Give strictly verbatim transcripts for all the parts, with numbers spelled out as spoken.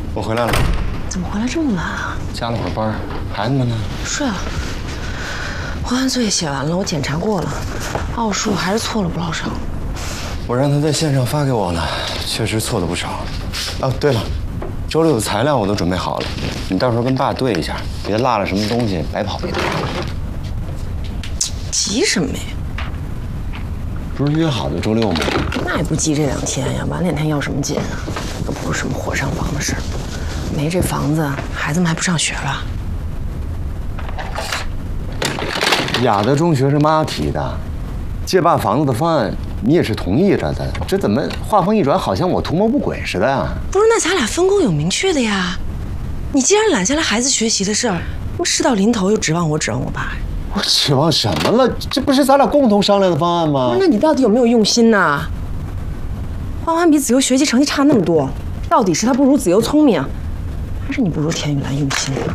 我回来了。 怎么回来这么晚啊？ 加了会儿班，孩子们呢？ 睡了。画完作业写完了，我检查过了，奥数还是错了不老少。 我让他在线上发给我了，确实错了不少。哦，对了，周六的材料我都准备好了，你到时候跟爸对一下，别落了什么东西，白跑一趟。 急什么呀？ 不是约好的周六吗？ 那也不急这两天呀，晚两天要什么紧啊？又不是什么火上房的事儿。没这房子，孩子们还不上学了。 雅德中学是妈提的，借爸房子的方案你也是同意着的，这怎么话锋一转，好像我图谋不轨似的呀？ 不是，那咱俩分工有明确的呀。你既然揽下来孩子学习的事儿，那事到临头又指望我指望我爸呀？ 我指望什么了？这不是咱俩共同商量的方案吗？ 那你到底有没有用心呢？欢欢比子悠学习成绩差那么多，到底是他不如子悠聪明，还是你不如田雨岚用心呢？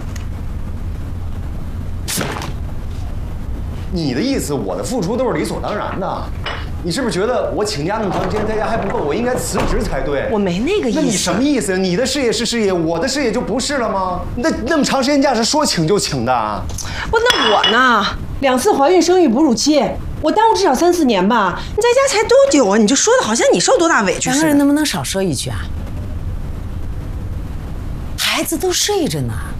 你的意思，我的付出都是理所当然的。你是不是觉得我请假那么长时间在家还不够，我应该辞职才对？ 我没那个意思。 那你什么意思？你的事业是事业，我的事业就不是了吗？那那么长时间假是说请就请的？ 不，那我呢？两次怀孕、生育、哺乳期，我耽误至少三四年吧。你在家才多久啊？你就说的好像你受多大委屈似的。 两个人能不能少说一句啊？孩子都睡着呢。